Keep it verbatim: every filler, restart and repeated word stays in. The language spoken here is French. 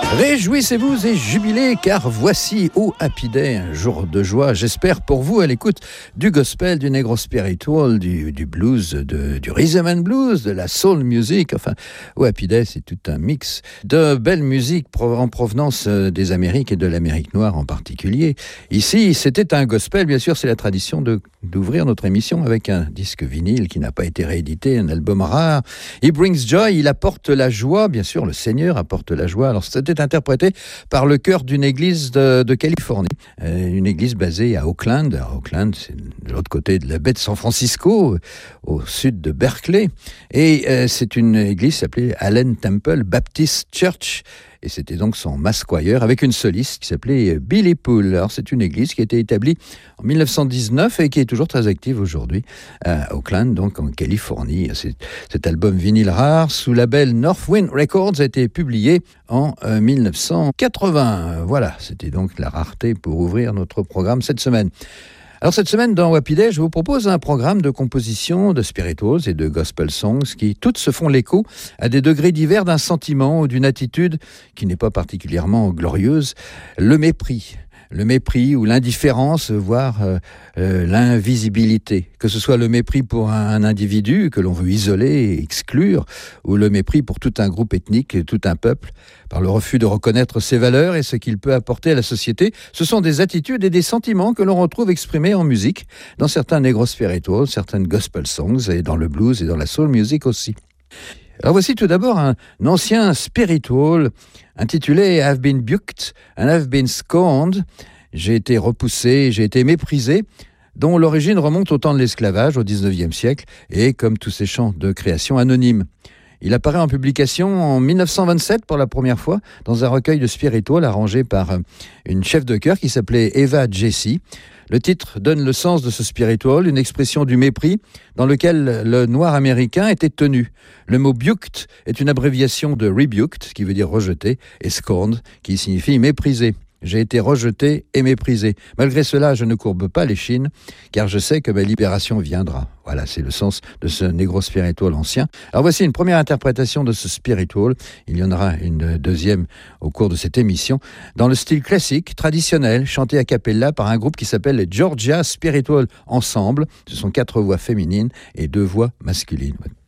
Réjouissez-vous et jubilez, car voici au Happy Day, un jour de joie, j'espère pour vous, à l'écoute du gospel, du negro spiritual, du, du blues, de, du rhythm and blues, de la soul music. Enfin, au Happy Day, c'est tout un mix de belle musique en provenance des Amériques et de l'Amérique noire en particulier. Ici, c'était un gospel, bien sûr, c'est la tradition de, d'ouvrir notre émission avec un disque vinyle qui n'a pas été réédité, un album rare. He brings joy, il apporte la joie, bien sûr, le Seigneur apporte la joie. Alors, c'était interprété par le chœur d'une église de, de Californie, euh, une église basée à Oakland. À Oakland, c'est de l'autre côté de la baie de San Francisco, au sud de Berkeley. Et euh, c'est une église qui s'appelait Allen Temple Baptist Church. Et c'était donc son mass choir avec une soliste qui s'appelait Billy Poole. Alors c'est une église qui a été établie en dix-neuf cent dix-neuf et qui est toujours très active aujourd'hui à Oakland, donc en Californie. C'est, cet album vinyle rare sous label Northwind Records a été publié en euh, dix-neuf cent quatre-vingts. Voilà, c'était donc la rareté pour ouvrir notre programme cette semaine. Alors cette semaine dans Happy Day, je vous propose un programme de composition de spirituals et de gospel songs qui toutes se font l'écho à des degrés divers d'un sentiment ou d'une attitude qui n'est pas particulièrement glorieuse, le mépris. Le mépris ou l'indifférence, voire euh, euh, l'invisibilité. Que ce soit le mépris pour un, un individu que l'on veut isoler et exclure, ou le mépris pour tout un groupe ethnique, tout un peuple, par le refus de reconnaître ses valeurs et ce qu'il peut apporter à la société. Ce sont des attitudes et des sentiments que l'on retrouve exprimés en musique, dans certains negro spirituals, certaines gospel songs, et dans le blues et dans la soul music aussi. Alors voici tout d'abord un ancien spiritual intitulé I've been buked and I've been scorned. J'ai été repoussé, j'ai été méprisé, dont l'origine remonte au temps de l'esclavage, au dix-neuvième siècle, et comme tous ces chants de création anonymes. Il apparaît en publication en dix-neuf cent vingt-sept pour la première fois dans un recueil de spiritual arrangé par une chef de chœur qui s'appelait Eva Jessy. Le titre donne le sens de ce spiritual, une expression du mépris dans lequel le noir américain était tenu. Le mot buked est une abréviation de rebuked, qui veut dire rejeté, et scorned, qui signifie méprisé. J'ai été rejeté et méprisé. Malgré cela, je ne courbe pas l'échine, car je sais que ma libération viendra. Voilà, c'est le sens de ce negro spiritual ancien. Alors voici une première interprétation de ce spiritual. Il y en aura une deuxième au cours de cette émission, dans le style classique, traditionnel, chanté a cappella par un groupe qui s'appelle les Georgia Spiritual Ensemble. Ce sont quatre voix féminines et deux voix masculines.